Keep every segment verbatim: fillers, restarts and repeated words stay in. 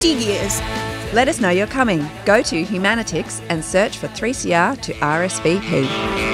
years. Let us know you're coming. Go to Humanitix and search for three C R to R S V P.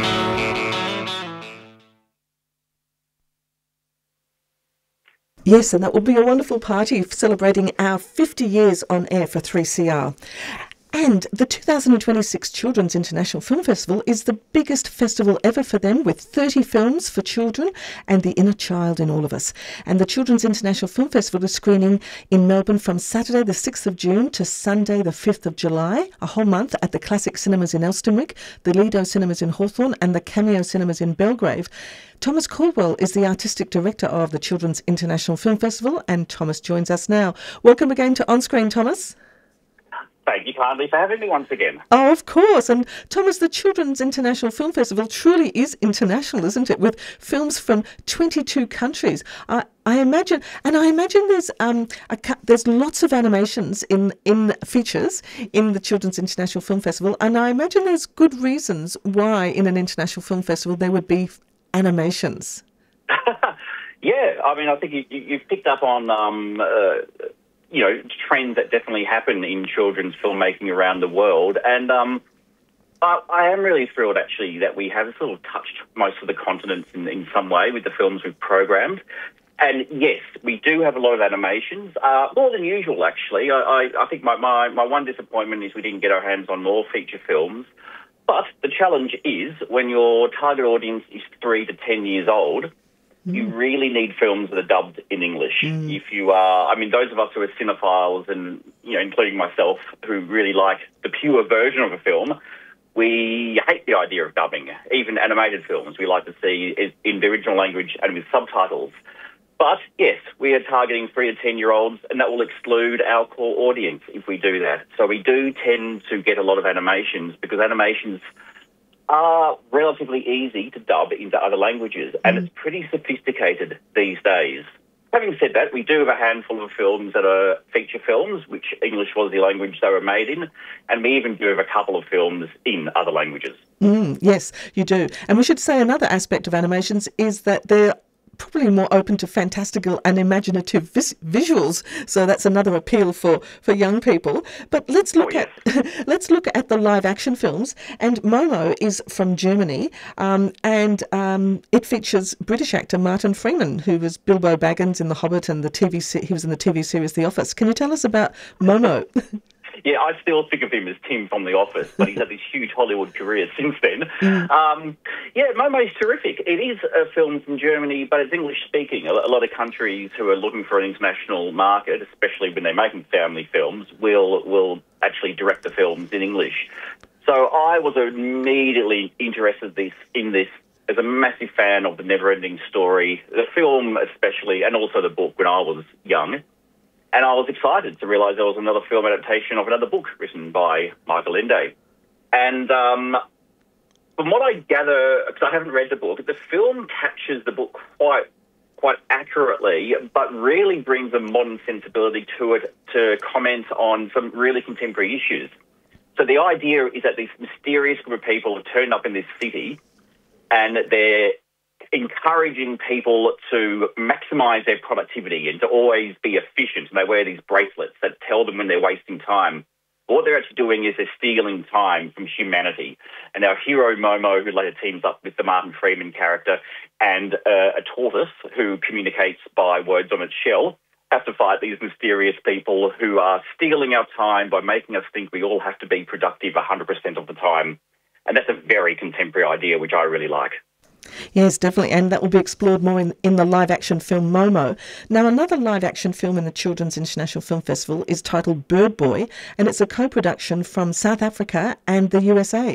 Yes, and that will be a wonderful party celebrating our fifty years on air for three C R. And the two thousand twenty-six Children's International Film Festival is the biggest festival ever for them, with thirty films for children and the inner child in all of us. And the Children's International Film Festival is screening in Melbourne from Saturday the sixth of June to Sunday the fifth of July, a whole month at the Classic Cinemas in Elstonwick, the Lido Cinemas in Hawthorn and the Cameo Cinemas in Belgrave. Thomas Caldwell is the Artistic Director of the Children's International Film Festival, and Thomas joins us now. Welcome again to On Screen, Thomas. Thank you kindly for having me once again. Oh, of course. And Thomas, the Children's International Film Festival truly is international, isn't it? With films from twenty-two countries. I, I imagine, and I imagine there's um a, there's lots of animations in, in features in the Children's International Film Festival, and I imagine there's good reasons why in an international film festival there would be animations. Yeah, I mean, I think you, you, you've picked up on um. Uh, you know, trends that definitely happen in children's filmmaking around the world. And um, I, I am really thrilled, actually, that we have sort of touched most of the continents in, in some way with the films we've programmed. And yes, we do have a lot of animations, uh, more than usual, actually. I, I, I think my, my, my one disappointment is we didn't get our hands on more feature films. But the challenge is when your target audience is three to ten years old, you really need films that are dubbed in English. Mm. If you are, I mean, those of us who are cinephiles and, you know, including myself, who really like the pure version of a film, we hate the idea of dubbing. Even animated films, we like to see it in the original language and with subtitles. But yes, we are targeting three to ten-year-olds, and that will exclude our core audience if we do that. So we do tend to get a lot of animations because animations are relatively easy to dub into other languages, and mm. it's pretty sophisticated these days. Having said that, we do have a handful of films that are feature films, which English was the language they were made in, and we even do have a couple of films in other languages. Mm, yes, you do. And we should say another aspect of animations is that they're probably more open to fantastical and imaginative vis- visuals, so that's another appeal for, for young people. But let's look oh, yes. at let's look at the live action films. And Momo is from Germany, um, and um, it features British actor Martin Freeman, who was Bilbo Baggins in The Hobbit, and the T V se- he was in the T V series The Office. Can you tell us about Momo? Yeah, I still think of him as Tim from The Office, but he's had this huge Hollywood career since then. Mm. Um, yeah, Momo's terrific. It is a film from Germany, but it's English-speaking. A lot of countries who are looking for an international market, especially when they're making family films, will will actually direct the films in English. So I was immediately interested this, in this as a massive fan of The Never-Ending Story, the film especially, and also the book when I was young. And I was excited to realise there was another film adaptation of another book written by Michael Ende. And um, from what I gather, because I haven't read the book, the film captures the book quite quite accurately, but really brings a modern sensibility to it to comment on some really contemporary issues. So the idea is that this mysterious group of people have turned up in this city and they're encouraging people to maximise their productivity and to always be efficient. And they wear these bracelets that tell them when they're wasting time. But what they're actually doing is they're stealing time from humanity. And our hero, Momo, who later teams up with the Martin Freeman character, and uh, a tortoise who communicates by words on its shell, have to fight these mysterious people who are stealing our time by making us think we all have to be productive one hundred percent of the time. And that's a very contemporary idea, which I really like. Yes, definitely, and that will be explored more in, in the live-action film Momo. Now, another live-action film in the Children's International Film Festival is titled Bird Boy, and it's a co-production from South Africa and the U S A.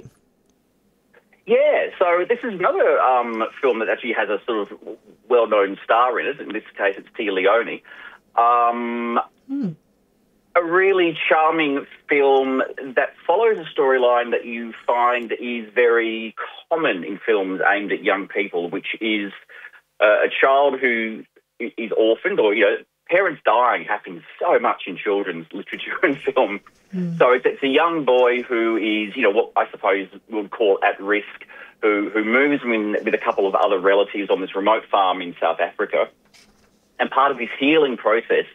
Yeah, so this is another um, film that actually has a sort of well-known star in it. In this case, it's Tia Leone. Um, mm. A really charming film that follows a storyline that you find is very common in films aimed at young people, which is uh, a child who is orphaned, or, you know, parents dying happens so much in children's literature and film. Mm. So it's, it's a young boy who is, you know, what I suppose we would call at risk, who, who moves in with a couple of other relatives on this remote farm in South Africa. And part of his healing process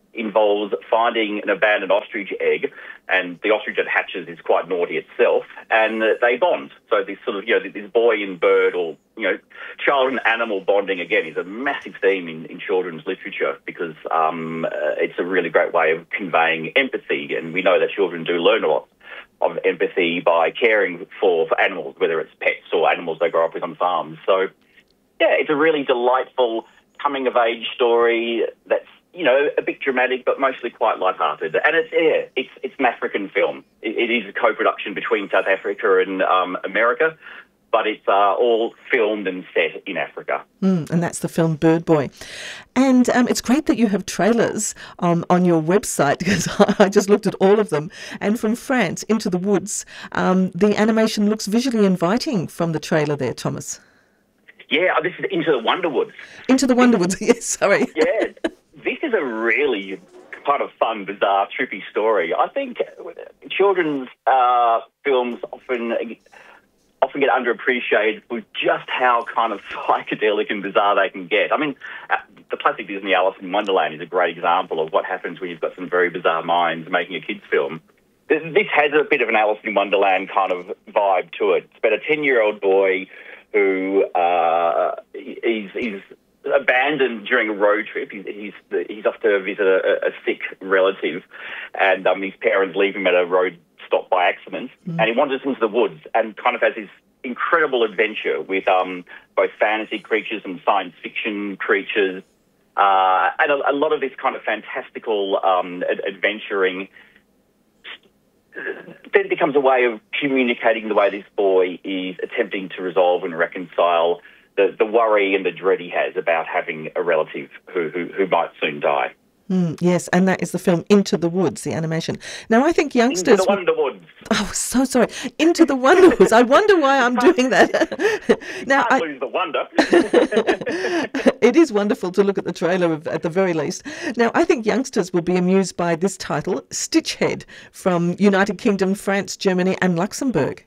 involves finding an abandoned ostrich egg, and the ostrich that hatches is quite naughty itself, and uh, they bond. So this sort of, you know, this boy and bird, or, you know, child and animal bonding, again, is a massive theme in, in children's literature, because um, uh, it's a really great way of conveying empathy, and we know that children do learn a lot of empathy by caring for, for animals, whether it's pets or animals they grow up with on farms. So, yeah, it's a really delightful coming-of-age story that's, you know, a bit dramatic, but mostly quite light-hearted. And it's, yeah, it's it's an African film. It, it is a co-production between South Africa and um, America, but it's uh, all filmed and set in Africa. Mm, and that's the film Bird Boy. And um, it's great that you have trailers um, on your website, because I just looked at all of them. And from France, Into the Woods, um, the animation looks visually inviting from the trailer there, Thomas. Yeah, this is Into the Wonderwoods. Into the Wonderwoods, yes, sorry. Yeah, this is a really kind of fun, bizarre, trippy story. I think children's uh, films often often get underappreciated for just how kind of psychedelic and bizarre they can get. I mean, uh, the classic Disney Alice in Wonderland is a great example of what happens when you've got some very bizarre minds making a kids' film. This, this has a bit of an Alice in Wonderland kind of vibe to it. It's about a ten-year-old boy who uh, is, is abandoned during a road trip. He's, he's, he's off to visit a, a sick relative, and um, his parents leave him at a road stop by accident, mm. and he wanders into the woods and kind of has this incredible adventure with um, both fantasy creatures and science fiction creatures, uh, and a, a lot of this kind of fantastical um, ad- adventuring then becomes a way of communicating the way this boy is attempting to resolve and reconcile the, the worry and the dread he has about having a relative who, who, who might soon die. Mm, yes, and that is the film Into the Woods, the animation. Now, I think youngsters... Into the Wonder Woods. Oh, so sorry. Into the Wonder Woods. I wonder why I'm doing that. now, can't I... lose the wonder. It is wonderful to look at the trailer, of, at the very least. Now, I think youngsters will be amused by this title, Stitchhead, from United Kingdom, France, Germany and Luxembourg.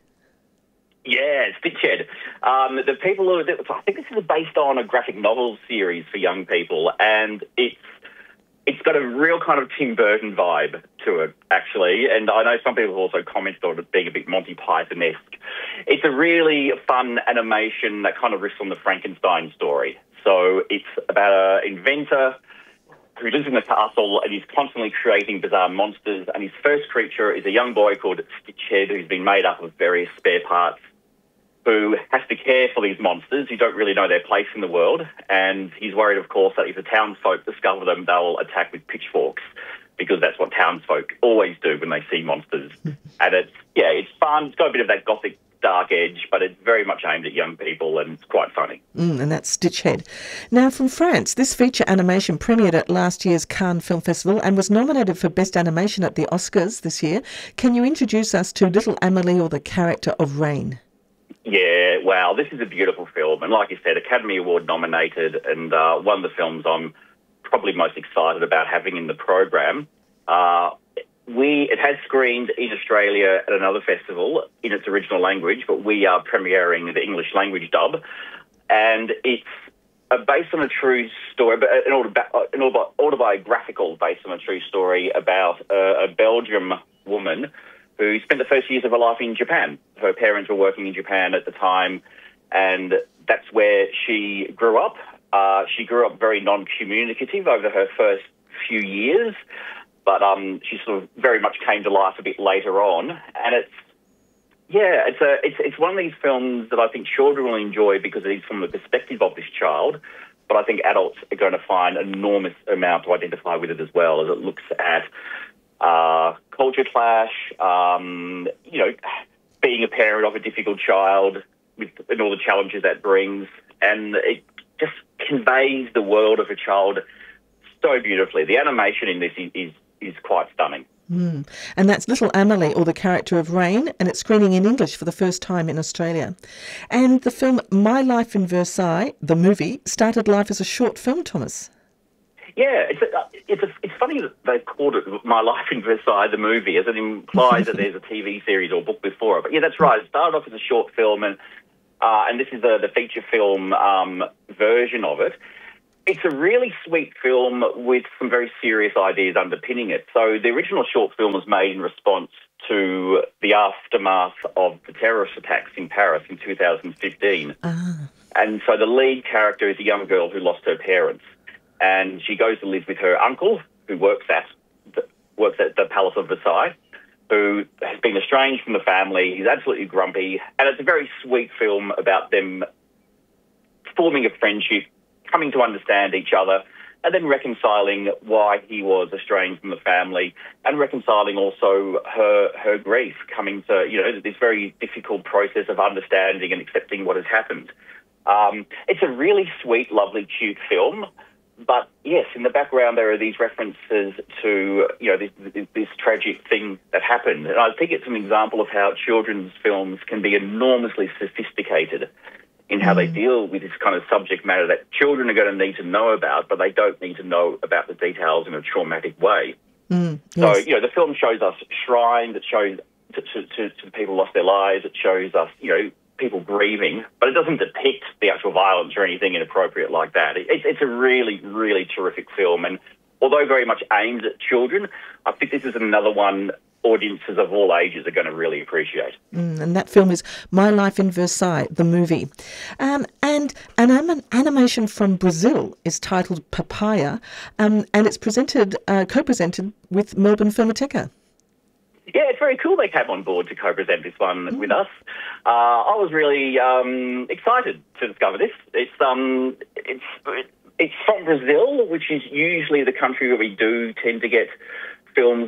Yeah, Stitchhead. Um, the people who... I think this is based on a graphic novel series for young people, and it's It's got a real kind of Tim Burton vibe to it, actually, and I know some people have also commented on it being a bit Monty Python-esque. It's a really fun animation that kind of rests on the Frankenstein story. So it's about an inventor who lives in a castle and he's constantly creating bizarre monsters, and his first creature is a young boy called Stitchhead, who's been made up of various spare parts, who has to care for these monsters who don't really know their place in the world. And he's worried, of course, that if the townsfolk discover them, they'll attack with pitchforks, because that's what townsfolk always do when they see monsters. And it's, yeah, it's fun. It's got a bit of that gothic dark edge, but it's very much aimed at young people, and it's quite funny. Mm, and that's Stitchhead. Now, from France, this feature animation premiered at last year's Cannes Film Festival and was nominated for Best Animation at the Oscars this year. Can you introduce us to Little Amelie, or the character of Rain? Yeah, wow, this is a beautiful film. And like you said, Academy Award nominated, and uh, one of the films I'm probably most excited about having in the program. Uh, we It has screened in Australia at another festival in its original language, but we are premiering the English language dub. And it's uh, based on a true story, an, autobi- an autobiographical based on a true story about uh, a Belgian woman who spent the first years of her life in Japan. Her parents were working in Japan at the time, and that's where she grew up. Uh, she grew up very non-communicative over her first few years, but um, she sort of very much came to life a bit later on. And it's, yeah, it's a it's it's one of these films that I think children will enjoy because it is from the perspective of this child, but I think adults are going to find an enormous amount to identify with it as well, as it looks at Uh, culture clash, um, you know, being a parent of a difficult child with and all the challenges that brings. And it just conveys the world of a child so beautifully. The animation in this is, is, is quite stunning. Mm. And that's Little Amelie, or the character of Rain, and it's screening in English for the first time in Australia. And the film My Life in Versailles, the movie, started life as a short film, Thomas. Yeah, it's a, it's a, it's funny that they've called it My Life in Versailles, the movie, as it implies that there's a T V series or book before it. But yeah, that's right. It started off as a short film, and uh, and this is the, the feature film um, version of it. It's a really sweet film with some very serious ideas underpinning it. So the original short film was made in response to the aftermath of the terrorist attacks in Paris in two thousand fifteen. Ah. And so the lead character is a young girl who lost her parents, and she goes to live with her uncle, who works at the, works at the Palace of Versailles, who has been estranged from the family. He's absolutely grumpy, and it's a very sweet film about them forming a friendship, coming to understand each other, and then reconciling why he was estranged from the family, and reconciling also her her grief, coming to, you know, this very difficult process of understanding and accepting what has happened. Um, it's a really sweet, lovely, cute film. But yes, in the background there are these references to, you know, this, this, this tragic thing that happened. And I think it's an example of how children's films can be enormously sophisticated in how mm. they deal with this kind of subject matter that children are going to need to know about, but they don't need to know about the details in a traumatic way. Mm, yes. So, you know, the film shows us shrines, it shows to, to, to, to the people who lost their lives, it shows us, you know, people grieving, but it doesn't depict the actual violence or anything inappropriate like that. It, it's a really, really terrific film, and although very much aimed at children, I think this is another one audiences of all ages are going to really appreciate. Mm, and that film is My Life in Versailles, the movie. Um, and an anim- animation from Brazil is titled Papaya, um, and it's presented, uh, co-presented with Melbourne Filmoteca. Yeah, it's very cool they came on board to co-present this one mm. with us. Uh, I was really um, excited to discover this. It's um, it's it's from Brazil, which is usually the country where we do tend to get films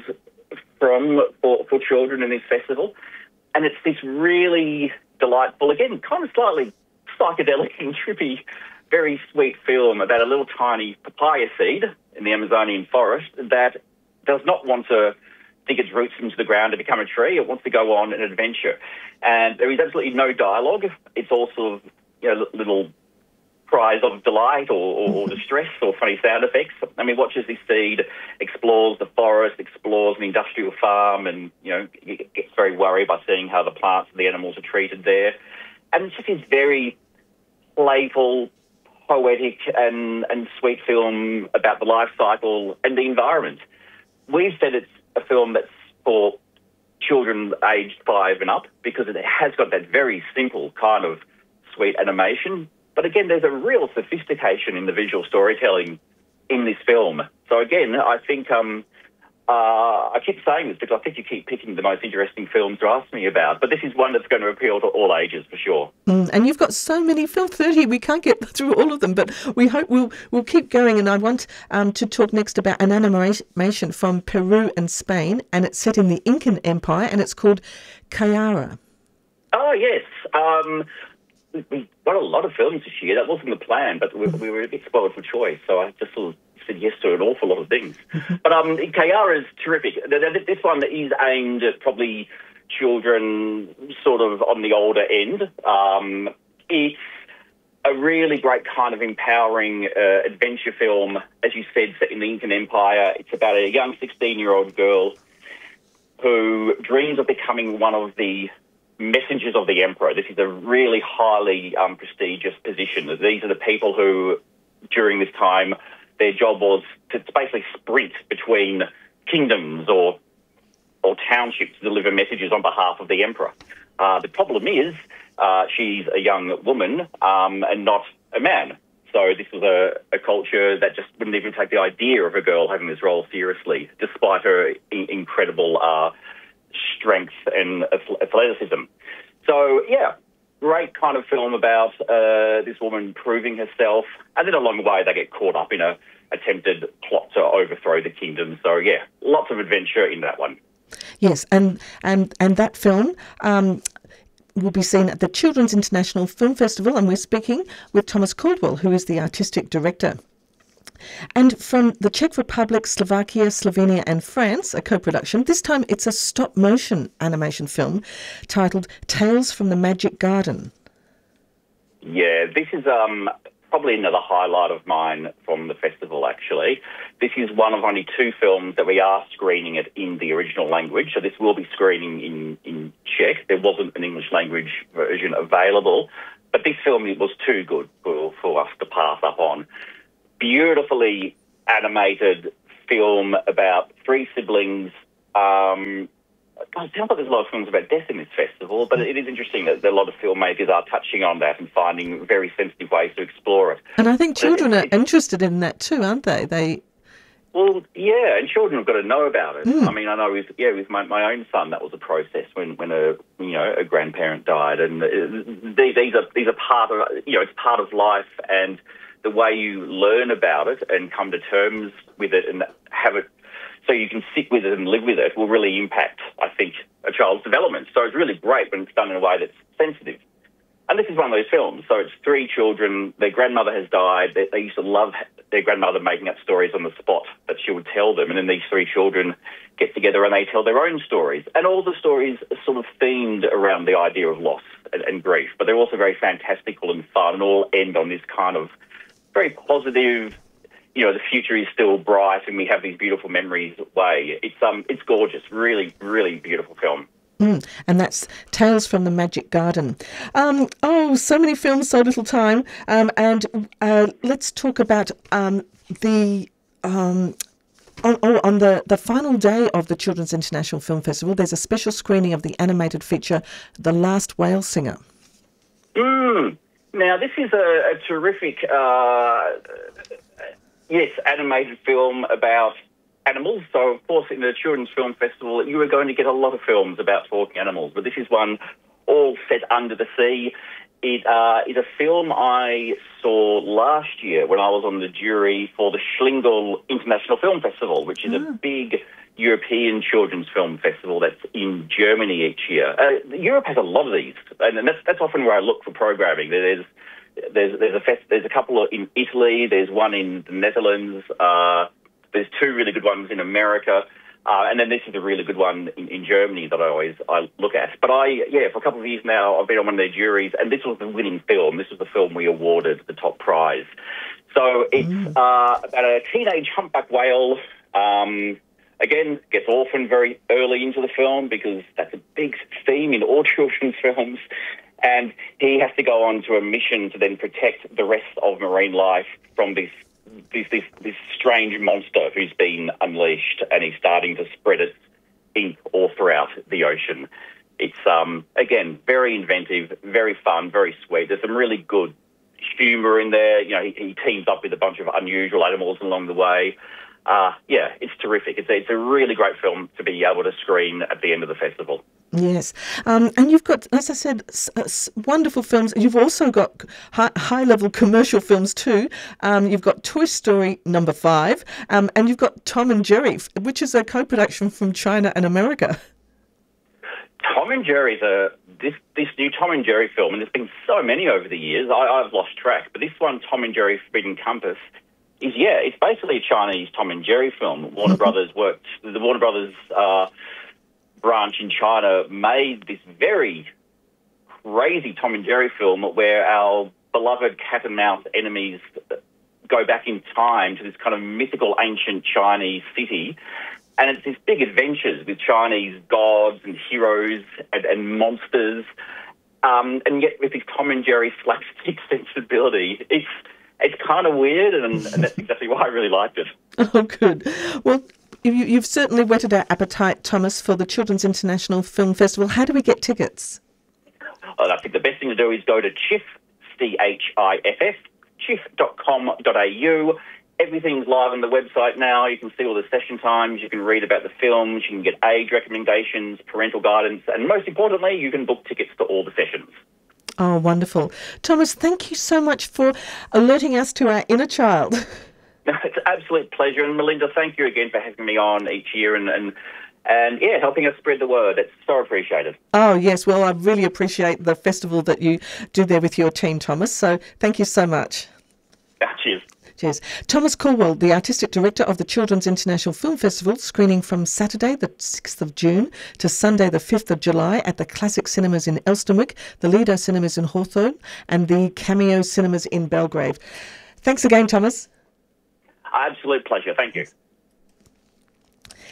from for, for children in this festival. And it's this really delightful, again, kind of slightly psychedelic and trippy, very sweet film about a little tiny papaya seed in the Amazonian forest that does not want to dig its roots into the ground to become a tree. It wants to go on an adventure. And there is absolutely no dialogue. It's all sort of, you know, little cries of delight or, or, or distress or funny sound effects. I mean, watches this seed, explores the forest, explores an industrial farm, and, you know, gets very worried by seeing how the plants and the animals are treated there. And it's just this very playful, poetic and, and sweet film about the life cycle and the environment. We've said it's a film that's for children aged five and up because it has got that very simple kind of sweet animation. But again, there's a real sophistication in the visual storytelling in this film. So again, I think um, uh, I keep saying this because I think you keep picking the most interesting films to ask me about. But this is one that's going to appeal to all ages for sure. Mm, and you've got so many films, thirty. We can't get through all of them, but we hope we'll we'll keep going. And I want um, to talk next about an animation from Peru and Spain, and it's set in the Incan Empire, and it's called Kayara. Oh yes. Um, we got a lot of films this year. That wasn't the plan, but we, we were a bit spoiled for choice, so I just sort of said yes to an awful lot of things. But um, Kayara is terrific. This one is aimed at probably children sort of on the older end. Um, it's a really great kind of empowering uh, adventure film, as you said, set in the Incan Empire. It's about a young sixteen-year-old girl who dreams of becoming one of the messengers of the emperor. This is a really highly um, prestigious position. These are the people who, during this time, their job was to basically sprint between kingdoms or or townships to deliver messages on behalf of the emperor. Uh, the problem is uh, she's a young woman um, and not a man. So this was a, a culture that just wouldn't even take the idea of a girl having this role seriously, despite her in- incredible uh, strength and athleticism. So, yeah, great kind of film about uh, this woman proving herself, and then along the way they get caught up in a attempted plot to overthrow the kingdom. So, yeah, lots of adventure in that one. Yes, and and, and that film um, will be seen at the Children's International Film Festival, and we're speaking with Thomas Caldwell, who is the artistic director. And from the Czech Republic, Slovakia, Slovenia and France, a co-production, this time it's a stop-motion animation film titled Tales from the Magic Garden. Yeah, this is um, probably another highlight of mine from the festival, actually. This is one of only two films that we are screening it in the original language, so this will be screening in, in Czech. There wasn't an English language version available, but this film was too good for, for us to pass up on. beautifully animated film about three siblings. Um, it sounds like there's a lot of films about death in this festival, but it is interesting that a lot of filmmakers are touching on that and finding very sensitive ways to explore it. And I think children it, are it, interested in that too, aren't they? They Well, yeah, and children have got to know about it. Mm. I mean, I know with yeah, with my, my own son, that was a process when, when a you know a grandparent died, and uh, these, these are these are part of you know it's part of life, and the way you learn about it and come to terms with it and have it so you can sit with it and live with it will really impact, I think, a child's development. So it's really great when it's done in a way that's sensitive. And this is one of those films. So it's three children. Their grandmother has died. They, they used to love their grandmother making up stories on the spot that she would tell them. And then these three children get together and they tell their own stories. And all the stories are sort of themed around the idea of loss and, and grief. But they're also very fantastical and fun and all end on this kind of very positive, you know, the future is still bright and we have these beautiful memories way. It's um, it's gorgeous. Really, really beautiful film. Mm, and that's Tales from the Magic Garden. Um, oh, so many films, so little time. Um, and uh, let's talk about um, the... Um, on, oh, on the, the final day of the Children's International Film Festival, there's a special screening of the animated feature, The Last Whale Singer. Mm. Now, this is a, a terrific, uh, yes, animated film about animals. So, of course, in the Children's Film Festival, you are going to get a lot of films about talking animals, but this is one all set under the sea. It uh, is a film I saw last year when I was on the jury for the Schlingel International Film Festival, which is oh. a big European children's film festival that's in Germany each year. Uh, Europe has a lot of these, and that's, that's often where I look for programming. There's there's there's a fest, there's a couple in Italy. There's one in the Netherlands. Uh, there's two really good ones in America, uh, and then this is a really good one in, in Germany that I always I look at. But I yeah, for a couple of years now, I've been on one of their juries, and this was the winning film. This was the film we awarded the top prize. So it's mm. uh, about a teenage humpback whale. Um, Again, gets orphaned very early into the film because that's a big theme in all children's films. And he has to go on to a mission to then protect the rest of marine life from this this this, this strange monster who's been unleashed, and he's starting to spread its ink all throughout the ocean. It's, um, again, very inventive, very fun, very sweet. There's some really good humour in there. You know, he, he teams up with a bunch of unusual animals along the way. Uh, yeah, it's terrific. It's a, it's a really great film to be able to screen at the end of the festival. Yes. Um, and you've got, as I said, s- s- wonderful films. You've also got high, high-level commercial films too. Um, you've got Toy Story number five, um, and you've got Tom and Jerry, which is a co-production from China and America. Tom and Jerry's a this this new Tom and Jerry film, and there's been so many over the years. I, I've lost track, but this one, Tom and Jerry Forbidden Compass, is, yeah, it's basically a Chinese Tom and Jerry film. Warner Brothers worked, the Warner Brothers uh, branch in China made this very crazy Tom and Jerry film where our beloved cat and mouse enemies go back in time to this kind of mythical ancient Chinese city. And it's these big adventures with Chinese gods and heroes and, and monsters. Um, and yet with this Tom and Jerry slapstick sensibility, it's It's kind of weird, and, and that's exactly why I really liked it. Oh, good. Well, you, you've certainly whetted our appetite, Thomas, for the Children's International Film Festival. How do we get tickets? Well, I think the best thing to do is go to chiff, C H I F F, chiff dot com dot A U. Everything's live on the website now. You can see all the session times. You can read about the films. You can get age recommendations, parental guidance, and most importantly, you can book tickets to all the sessions. Oh, wonderful. Thomas, thank you so much for alerting us to our inner child. It's an absolute pleasure. And Melinda, thank you again for having me on each year and, and, and yeah, helping us spread the word. It's so appreciated. Oh, yes. Well, I really appreciate the festival that you do there with your team, Thomas. So thank you so much. Cheers. Cheers. Thomas Caldwell, the Artistic Director of the Children's International Film Festival, screening from Saturday the sixth of June to Sunday the fifth of July at the Classic Cinemas in Elsternwick, the Lido Cinemas in Hawthorne and the Cameo Cinemas in Belgrave. Thanks again, Thomas. Absolute pleasure. Thank you.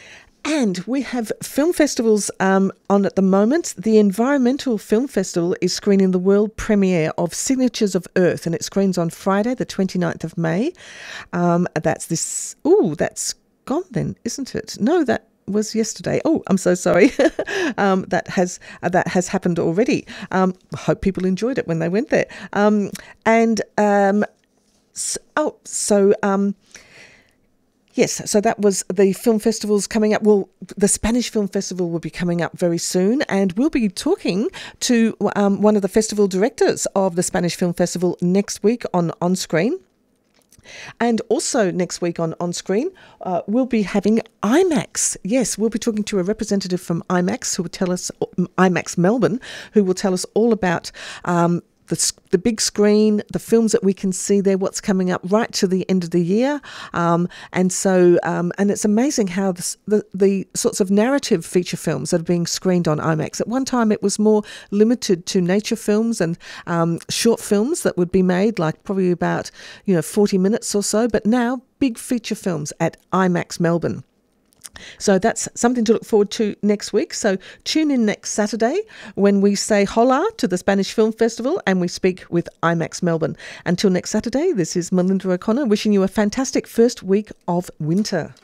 And we have film festivals um, on at the moment. The Environmental Film Festival is screening the world premiere of Signatures of Earth, and it screens on Friday, the twenty-ninth of May. Um, that's this. Oh, that's gone then, isn't it? No, that was yesterday. Oh, I'm so sorry. um, that has uh, that has happened already. Um, hope people enjoyed it when they went there. Um, and um, so, oh, so. Um, Yes, so that was the film festivals coming up. Well, the Spanish Film Festival will be coming up very soon, and we'll be talking to um, one of the festival directors of the Spanish Film Festival next week on On Screen. And also next week on On Screen, uh, we'll be having IMAX. Yes, we'll be talking to a representative from IMAX who will tell us, IMAX Melbourne, who will tell us all about um, The, the big screen, the films that we can see there, what's coming up right to the end of the year. Um, and so, um, and it's amazing how this, the, the sorts of narrative feature films that are being screened on IMAX. At one time, it was more limited to nature films and um, short films that would be made, like probably about, you know, forty minutes or so. But now, big feature films at IMAX Melbourne. So that's something to look forward to next week. So tune in next Saturday when we say hola to the Spanish Film Festival and we speak with IMAX Melbourne. Until next Saturday, this is Melinda O'Connor wishing you a fantastic first week of winter.